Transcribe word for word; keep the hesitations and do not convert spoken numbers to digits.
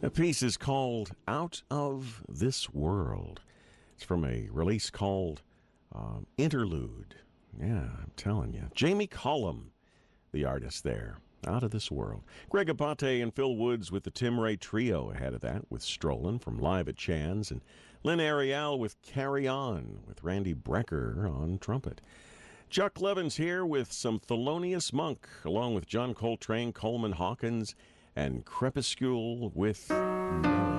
The piece is called Out of This World. It's from a release called um, Interlude. Yeah, I'm telling you. Jamie Cullum, the artist there. Out of This World. Greg Abate and Phil Woods with the Tim Ray Trio ahead of that with Strollin' from Live at Chan's, and Lynn Ariel with Carry On with Randy Brecker on trumpet. Chuck Levins here with some Thelonious Monk, along with John Coltrane, Coleman Hawkins, and Crepuscule with